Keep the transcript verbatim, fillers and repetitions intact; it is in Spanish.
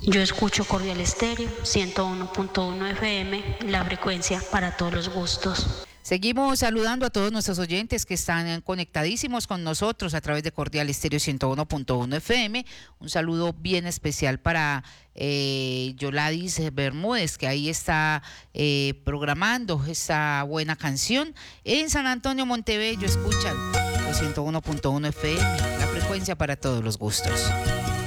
Yo escucho Cordial Estéreo, ciento uno punto uno F M, la frecuencia para todos los gustos. Seguimos saludando a todos nuestros oyentes que están conectadísimos con nosotros a través de Cordial Estéreo ciento uno punto uno F M. Un saludo bien especial para eh, Yoladis Bermúdez, que ahí está eh, programando esta buena canción. En San Antonio, Montebello, escuchan los ciento uno punto uno F M, la frecuencia para todos los gustos.